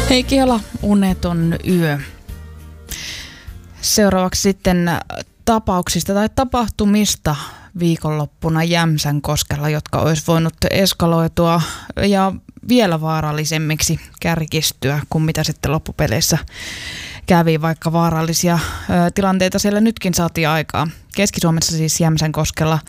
Heikki Hela, uneton yö. Seuraavaksi sitten tapauksista tai tapahtumista viikonloppuna Jämsänkoskella, jotka olisi voinut eskaloitua ja vielä vaarallisemmiksi kärkistyä kuin mitä sitten loppupeleissä kävi, vaikka vaarallisia tilanteita siellä nytkin saatiin aikaa. Keski-Suomessa siis Jämsänkoskella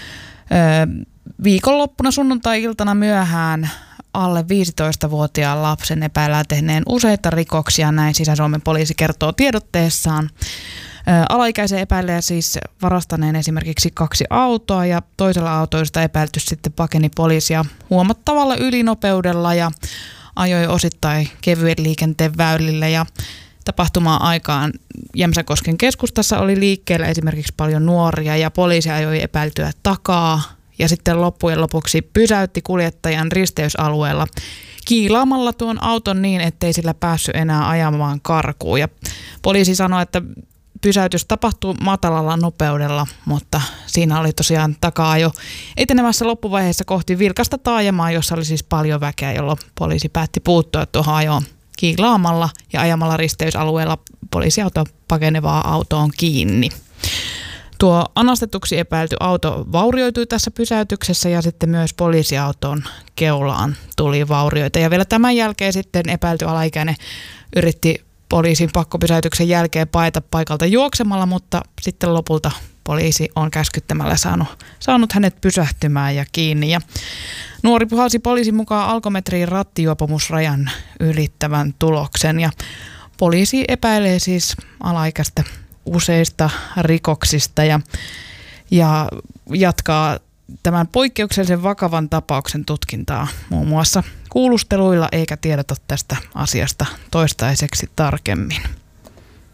viikonloppuna sunnuntai-iltana myöhään alle 15-vuotiaan lapsen epäillään tehneen useita rikoksia, näin Sisä-Suomen poliisi kertoo tiedotteessaan. Alaikäisen epäilee siis varastaneen esimerkiksi 2 autoa ja toisella autoista epäilty sitten pakeni poliisia huomattavalla ylinopeudella ja ajoi osittain kevyen liikenteen väylille ja tapahtumaan aikaan Jämsänkosken keskustassa oli liikkeellä esimerkiksi paljon nuoria ja poliisi ajoi epäiltyä takaa ja sitten loppujen lopuksi pysäytti kuljettajan risteysalueella kiilaamalla tuon auton niin, ettei sillä päässyt enää ajamaan karkuun. Ja poliisi sanoi, että pysäytys tapahtui matalalla nopeudella, mutta siinä oli tosiaan taka-ajo etenemässä loppuvaiheessa kohti vilkasta taajamaa, jossa oli siis paljon väkeä, jolloin poliisi päätti puuttua tuohon ajoon kiilaamalla ja ajamalla risteysalueella poliisiauto pakenevaa autoon kiinni. Tuo anastetuksi epäilty auto vaurioitui tässä pysäytyksessä ja sitten myös poliisiauton keulaan tuli vaurioita. Ja vielä tämän jälkeen sitten epäilty alaikäinen yritti poliisin pakkopysäytyksen jälkeen paeta paikalta juoksemalla, mutta sitten lopulta poliisi on käskyttämällä saanut hänet pysähtymään ja kiinni. Ja nuori puhalsi poliisin mukaan alkometriin rattijuopumusrajan ylittävän tuloksen ja poliisi epäilee siis alaikäistä useista rikoksista ja jatkaa tämän poikkeuksellisen vakavan tapauksen tutkintaa muun muassa kuulusteluilla eikä tiedota tästä asiasta toistaiseksi tarkemmin.